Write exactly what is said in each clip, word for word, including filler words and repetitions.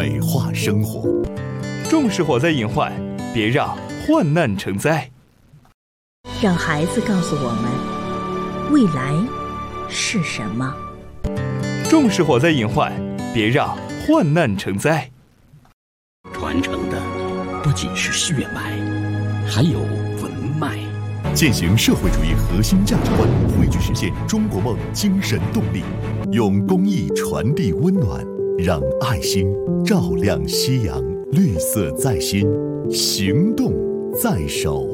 美化生活。 重视火灾隐患，别让患难成灾。 让孩子告诉我们，未来是什么。 重视火灾隐患，别让患难成灾。 传承的不仅是血脉，还有文脉。 践行社会主义核心价值观，汇聚实现中国梦精神动力，用公益传递温暖，让爱心照亮夕阳。绿色在心，行动在手。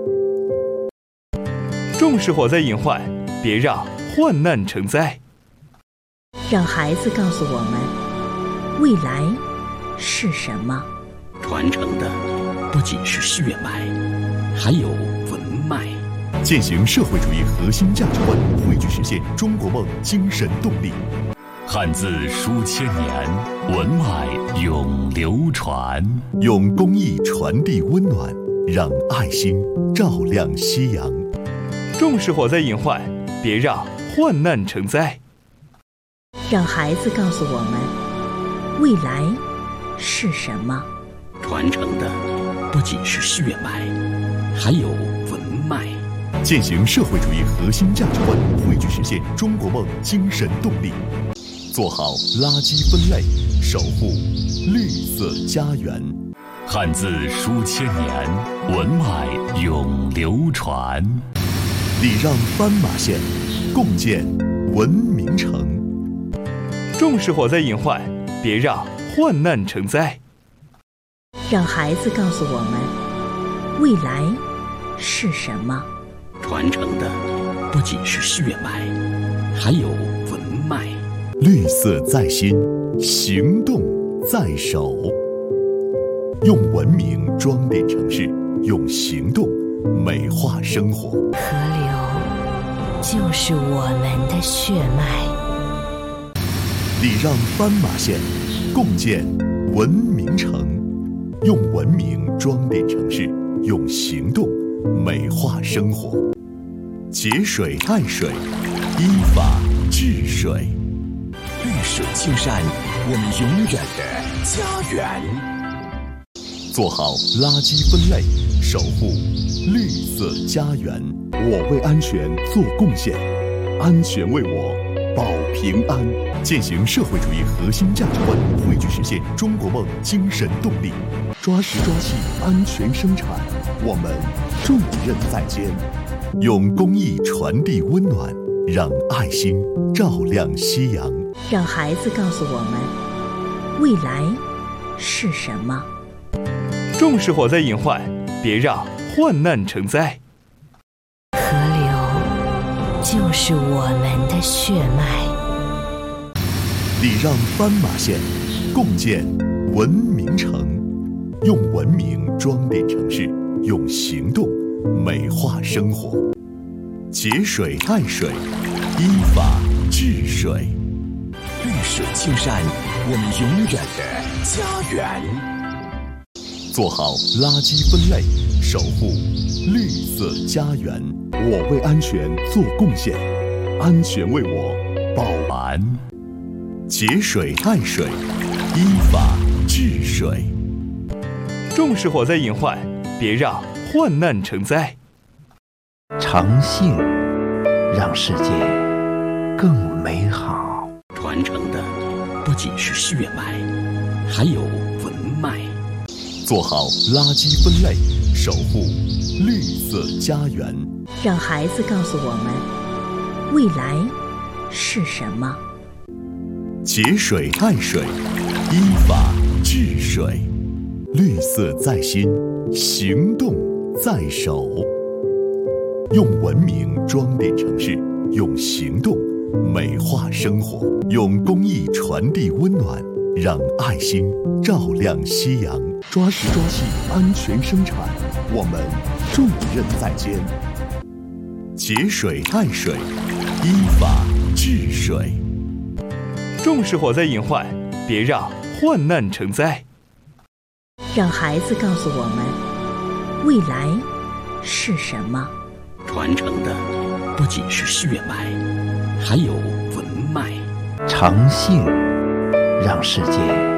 重视火灾隐患，别让患难成灾。 让孩子告诉我们，未来是什么。 传承的不仅是血脉，还有文脉。 践行社会主义核心价值观，汇聚实现中国梦精神动力。 汉字书千年，文脉永流传。 用公益传递温暖，让爱心照亮夕阳。 重视火灾隐患，别让患难成灾。 让孩子告诉我们，未来是什么。 传承的不仅是血脉，还有文脉。 践行社会主义核心价值观，汇聚实现中国梦精神动力。做好垃圾分类，守护绿色家园。 汉字书千年，文脉永流传。 礼让斑马线，共建文明城。 重视火灾隐患，别让患难成灾。 让孩子告诉我们，未来是什么。 传承的不仅是血脉，还有文脉。 绿色在心，行动在手。用文明装点城市，用行动美化生活。 河流就是我们的血脉。 礼让斑马线，共建文明城。用文明装点城市，用行动美化生活。节水爱水，依法治水。 绿水青山，我们永远的家园。 做好垃圾分类，守护绿色家园。我为安全做贡献，安全为我保平安。践行社会主义核心价值观，汇聚实现中国梦精神动力。抓实抓细，安全生产，我们重任在肩。用公益传递温暖，让爱心照亮夕阳。 让孩子告诉我们，未来是什么。 重视火灾隐患，别让患难成灾。 河流就是我们的血脉。 礼让斑马线，共建文明城。用文明装点城市，用行动美化生活。节水爱水，依法治水。 绿水青山，我们永远的家园。 做好垃圾分类，守护绿色家园。我为安全做贡献，安全为我保安。节水爱水，依法治水。 重视火灾隐患，别让患难成灾。 诚信让世界更美好。 传承的不仅是血脉，还有文脉。 做好垃圾分类，守护绿色家园。 让孩子告诉我们，未来是什么。 节水爱水，依法治水。绿色在心，行动在手。用文明装点城市，用行动美化生活。用公益传递温暖，让爱心照亮夕阳。抓实抓细，安全生产，我们重任在肩。节水爱水，依法治水。 重视火灾隐患，别让患难成灾。 让孩子告诉我们，未来是什么。 传承的不仅是血脉，还有文脉。 诚信让世界